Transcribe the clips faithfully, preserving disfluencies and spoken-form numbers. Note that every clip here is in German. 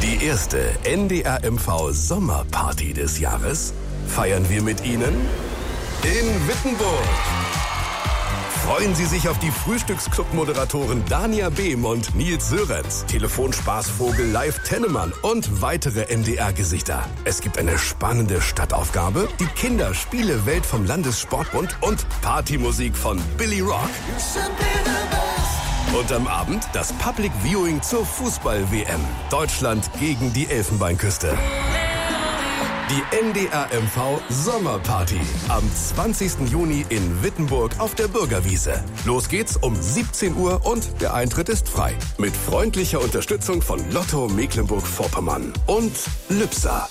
Die erste N D R M V Sommerparty des Jahres feiern wir mit Ihnen in Wittenburg. Freuen Sie sich auf die Frühstücksclub-Moderatoren Dania Behm und Nils Sörenz, Telefonspaßvogel Live Tennemann und weitere N D R-Gesichter. Es gibt eine spannende Stadtaufgabe, die Kinderspiele-Welt vom Landessportbund und Partymusik von Billy Rock. Und am Abend das Public Viewing zur Fußball-W M. Deutschland gegen die Elfenbeinküste. Die N D R M V Sommerparty am zwanzigsten Juni in Wittenburg auf der Bürgerwiese. Los geht's um siebzehn Uhr und der Eintritt ist frei. Mit freundlicher Unterstützung von Lotto Mecklenburg-Vorpommern und Lübser.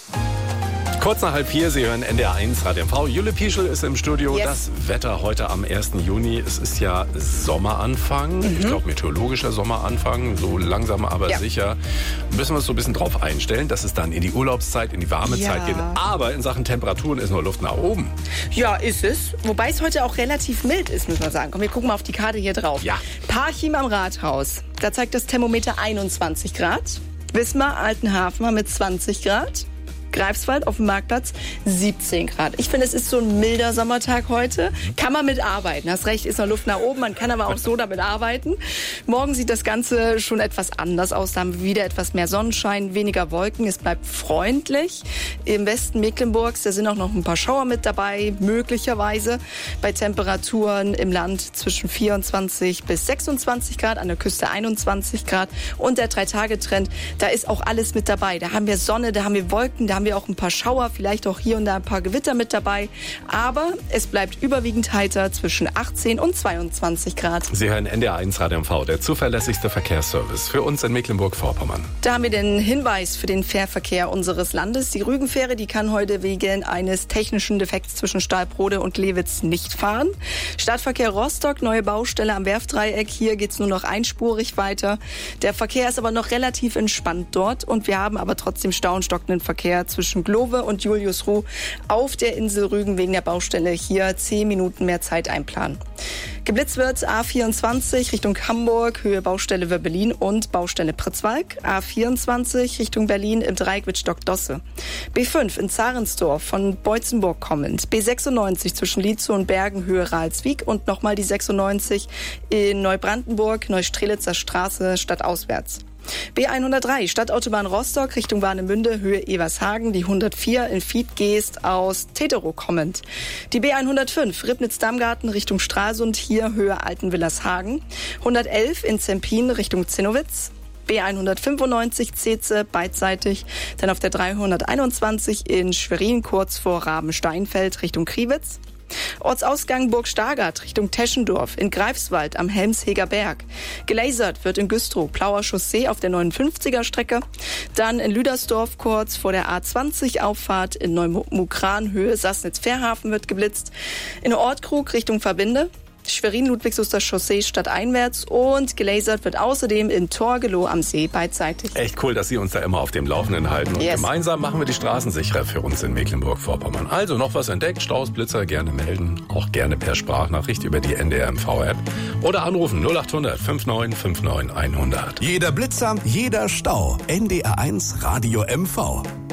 Kurz nach halb vier, Sie hören N D R eins Radio M V. Jule Pieschel ist im Studio. Yes. Das Wetter heute am ersten Juni. Es ist ja Sommeranfang. Mhm. Ich glaube, meteorologischer Sommeranfang. So langsam, aber ja. sicher. Müssen wir uns so ein bisschen drauf einstellen, dass es dann in die Urlaubszeit, in die warme ja. Zeit geht. Aber in Sachen Temperaturen ist nur Luft nach oben. Ja, ist es. Wobei es heute auch relativ mild ist, muss man sagen. Komm, wir gucken mal auf die Karte hier drauf. Ja. Parchim am Rathaus. Da zeigt das Thermometer einundzwanzig Grad. Wismar, Altenhafen mit zwanzig Grad. Greifswald auf dem Marktplatz siebzehn Grad. Ich finde, es ist so ein milder Sommertag heute. Kann man mit arbeiten. Hast recht, ist noch Luft nach oben. Man kann aber auch so damit arbeiten. Morgen sieht das Ganze schon etwas anders aus. Da haben wir wieder etwas mehr Sonnenschein, weniger Wolken. Es bleibt freundlich. Im Westen Mecklenburgs, da sind auch noch ein paar Schauer mit dabei, möglicherweise. Bei Temperaturen im Land zwischen vierundzwanzig bis sechsundzwanzig Grad, an der Küste einundzwanzig Grad. Und der Drei-Tage-Trend, da ist auch alles mit dabei. Da haben wir Sonne, da haben wir Wolken, da haben wir auch ein paar Schauer, vielleicht auch hier und da ein paar Gewitter mit dabei. Aber es bleibt überwiegend heiter zwischen achtzehn und zweiundzwanzig Grad. Sie hören N D R eins Radio M V, der zuverlässigste Verkehrsservice für uns in Mecklenburg-Vorpommern. Da haben wir den Hinweis für den Fährverkehr unseres Landes. Die Rügenfähre, die kann heute wegen eines technischen Defekts zwischen Stahlbrode und Lewitz nicht fahren. Stadtverkehr Rostock, neue Baustelle am Werftdreieck. Hier geht es nur noch einspurig weiter. Der Verkehr ist aber noch relativ entspannt dort und wir haben aber trotzdem Stau und stockenden Verkehr zwischen Glowe und Juliusruh auf der Insel Rügen wegen der Baustelle. Hier zehn Minuten mehr Zeit einplanen. Geblitzt wird A vierundzwanzig Richtung Hamburg, Höhe Baustelle Wöbbelin und Baustelle Pritzwalk. A vierundzwanzig Richtung Berlin im Dreieck mit Stockdosse. B fünf in Zarensdorf von Beutzenburg kommend. B sechsundneunzig zwischen Lietzow und Bergen, Höhe Ralswiek und nochmal die sechsundneunzig in Neubrandenburg, Neustrelitzer Straße stadtauswärts. B hundertdrei Stadtautobahn Rostock Richtung Warnemünde, Höhe Evershagen, die hundertvier in Fiedgeest aus Teterow kommend. Die B hundertfünf Ribnitz-Dammgarten Richtung Stralsund, hier Höhe Altenwillershagen. hundertelf in Zempin Richtung Zinnowitz. B hundertfünfundneunzig Zeze beidseitig, dann auf der dreihunderteinundzwanzig in Schwerin kurz vor Rabensteinfeld Richtung Kriwitz. Ortsausgang Burg Stargard Richtung Teschendorf, in Greifswald am Helmsheger Berg. Gelasert wird in Güstrow, Plauer Chaussee auf der neunundfünfziger Strecke. Dann in Lüdersdorf kurz vor der A zwanzig Auffahrt, in Neumukran Höhe Sassnitz-Fährhafen wird geblitzt. In Ortkrug Richtung Verbinde. Schwerin-Ludwigsuster Chaussee stadteinwärts und gelasert wird außerdem in Torgelow am See beidseitig. Echt cool, dass Sie uns da immer auf dem Laufenden halten. Und yes. gemeinsam machen wir die Straßen sicherer für uns in Mecklenburg-Vorpommern. Also noch was entdeckt, Staus, Blitzer, gerne melden. Auch gerne per Sprachnachricht über die N D R M V-App. Oder anrufen null achthundert neunundfünfzig neunundfünfzig hundert. Jeder Blitzer, jeder Stau. N D R eins Radio M V.